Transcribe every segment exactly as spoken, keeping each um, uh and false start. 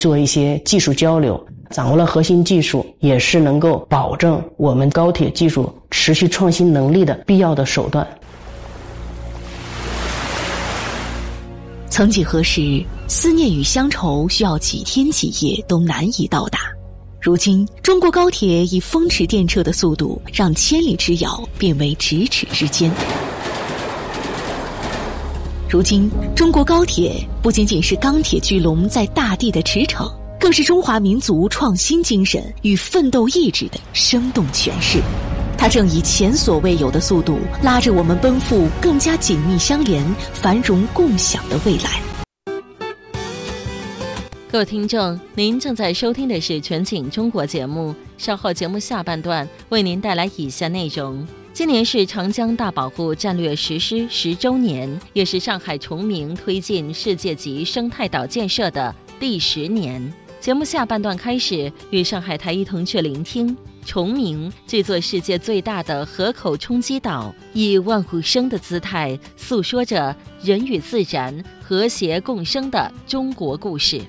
做一些技术交流，掌握了核心技术，也是能够保证我们高铁技术持续创新能力的必要的手段。 曾几何时，思念与乡愁需要几天几夜都难以到达。如今，中国高铁以风驰电掣的速度，让千里之遥变为咫尺之间。如今，中国高铁不仅仅是钢铁巨龙在大地的驰骋，更是中华民族创新精神与奋斗意志的生动诠释。它正以前所未有的速度，拉着我们奔赴更加紧密相连、繁荣共享的未来。 各位听众，您正在收听的是全景中国节目，稍后节目下半段为您带来以下内容。今年是长江大保护战略实施十周年，也是上海崇明推进世界级生态岛建设的第十年。节目下半段开始，与上海台一同去聆听崇明这座世界最大的河口冲积岛，以万物生的姿态，诉说着人与自然和谐共生的中国故事。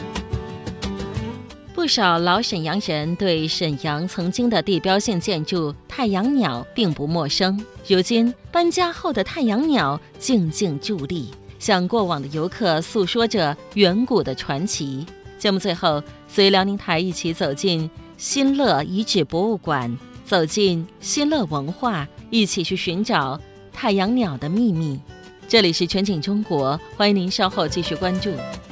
不少老沈阳人对沈阳曾经的地标性建筑太阳鸟并不陌生。如今搬家后的太阳鸟静静伫立，向过往的游客诉说着远古的传奇。节目最后，随辽宁台一起走进新乐遗址博物馆，走进新乐文化，一起去寻找太阳鸟的秘密。这里是全景中国，欢迎您稍后继续关注。